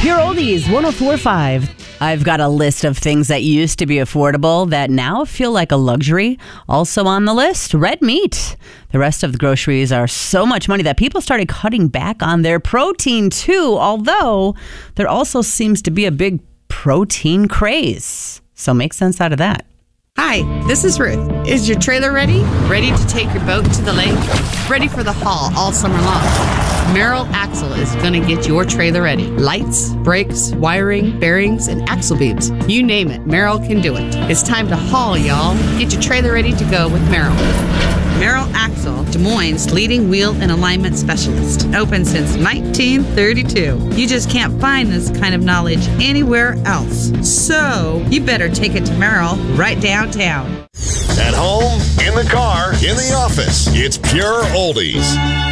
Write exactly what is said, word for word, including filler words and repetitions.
Pure Oldies, one oh four point five. I've got a list of things that used to be affordable that now feel like a luxury. Also on the list, red meat. The rest of the groceries are so much money that people started cutting back on their protein too, although there also seems to be a big protein craze. So make sense out of that. Hi, this is Ruth. Is your trailer ready? Ready to take your boat to the lake? Ready for the haul all summer long? Merrill Axle is going to get your trailer ready. Lights, brakes, wiring, bearings, and axle beams. You name it, Merrill can do it. It's time to haul, y'all. Get your trailer ready to go with Merrill. Merrill Axle, Des Moines' leading wheel and alignment specialist. Open since nineteen thirty-two. You just can't find this kind of knowledge anywhere else. So, you better take it to Merrill right downtown. At home, in the car, in the office, it's Pure Oldies.